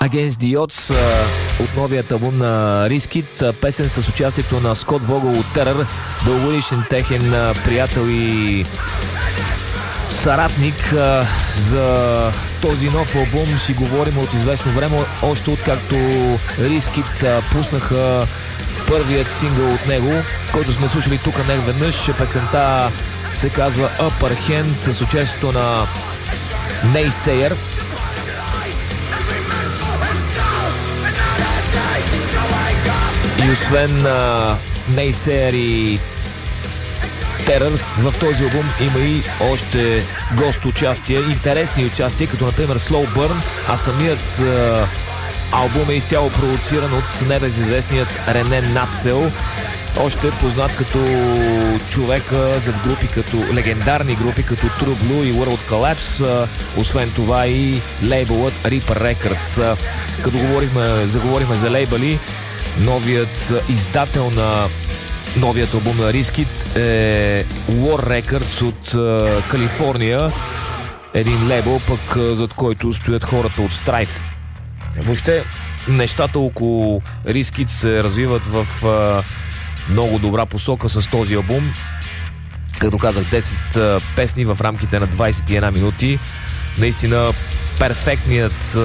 Against the Odds от новият албум на Riskit, песен с участието на Скот Вогъл от Терър, дългогодишен техен приятел и съратник. За този нов албум си говорим от известно време, още откакто Riskit пуснаха първият сингъл от него, който сме слушали тук не веднъж. Песента се казва Upper Hand с участието на Naysayer. И освен Naysayer и Терър, в този албум има и още гост участия, интересни участия, като например Slow Burn, а самият албум е изцяло продуциран от небезизвестният Рене Нацел, още познат като човека зад групи като легендарни групи като True Blue и World Collapse, освен това и лейбълът Reaper Records. Като заговорихме за лейбъли, новият издател на новият албум на Riskit е War Records от Калифорния, един лейбъл пък зад който стоят хората от Strife. Въобще нещата около Riskit се развиват в много добра посока с този албум. Като казах, 10 песни в рамките на 21 минути. Наистина перфектният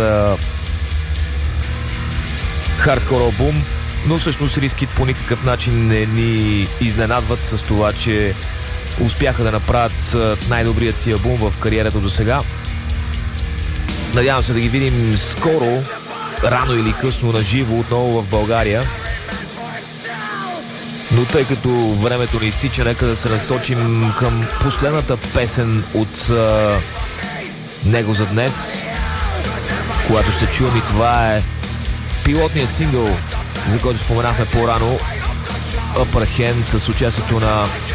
хардкор албум, но всъщност Riskit по никакъв начин не ни изненадват с това, че успяха да направят най-добрият си албум в кариерата до сега. Надявам се да ги видим скоро, рано или късно на живо отново в България. Но тъй като времето ни изтича, нека да се насочим към последната песен от него за днес, която ще чуем, и това е пилотният сингъл, за който споменахме по-рано, Upper Hand, с участието на